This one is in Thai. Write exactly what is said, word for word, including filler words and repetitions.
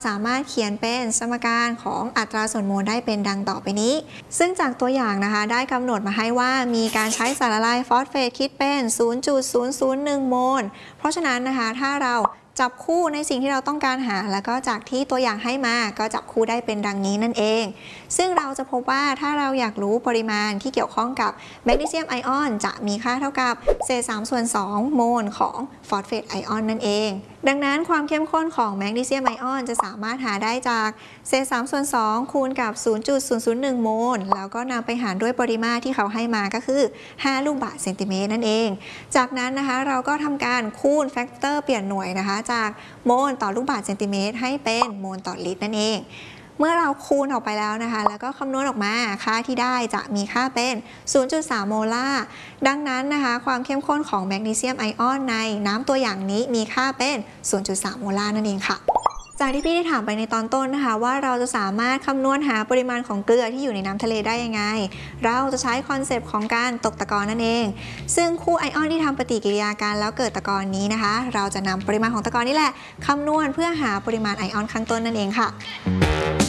สามารถเขียนเป็นสมการของอัตราส่วนโมลได้เป็นดังต่อไปนี้ซึ่งจากตัวอย่างนะคะได้กำหนดมาให้ว่ามีการใช้สารละลายฟอสเฟตคิดเป็น ศูนย์จุดศูนย์ศูนย์หนึ่ง โมลเพราะฉะนั้นนะคะถ้าเราจับคู่ในสิ่งที่เราต้องการหาแล้วก็จากที่ตัวอย่างให้มาก็จับคู่ได้เป็นดังนี้นั่นเองซึ่งเราจะพบว่าถ้าเราอยากรู้ปริมาณที่เกี่ยวข้องกับแมกนีเซียมไอออนจะมีค่าเท่ากับเศษสามส่วนสองโมลของฟอสเฟตไอออนนั่นเองดังนั้นความเข้มข้นของแมกนีเซียมไอออนจะสามารถหาได้จากเศษสามส่วนสองคูณกับ ศูนย์จุดศูนย์ศูนย์หนึ่ง โมลแล้วก็นำไปหารด้วยปริมาตรที่เขาให้มาก็คือห้าลูกบาศก์เซนติเมตรนั่นเองจากนั้นนะคะเราก็ทำการคูณแฟกเตอร์เปลี่ยนหน่วยนะคะจากโมลต่อลูกบาศก์เซนติเมตรให้เป็นโมลต่อลิตรนั่นเองเมื่อเราคูณออกไปแล้วนะคะแล้วก็คำนวณออกมาค่าที่ได้จะมีค่าเป็น ศูนย์จุดสาม โมลาร์ดังนั้นนะคะความเข้มข้นของแมกนีเซียมไอออนในน้ำตัวอย่างนี้มีค่าเป็น ศูนย์จุดสาม โมลาร์นั่นเองค่ะจากที่พี่ได้ถามไปในตอนต้นนะคะว่าเราจะสามารถคำนวณหาปริมาณของเกลือที่อยู่ในน้ำทะเลได้ยังไงเราจะใช้คอนเซปต์ของการตกตะกอนนั่นเองซึ่งคู่ไอออนที่ทำปฏิกิริยากันแล้วเกิดตะกอนนี้นะคะเราจะนำปริมาณของตะกอนนี่แหละคำนวณเพื่อหาปริมาณไอออนข้างต้นนั่นเองค่ะ